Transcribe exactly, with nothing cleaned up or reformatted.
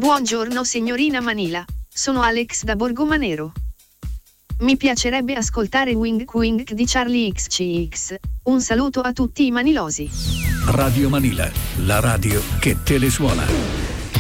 Buongiorno signorina Manila, sono Alex da Borgomanero. Mi piacerebbe ascoltare Wink Wink di Charlie X C X. Un saluto a tutti i manilosi. Radio Manila, la radio che te le suona.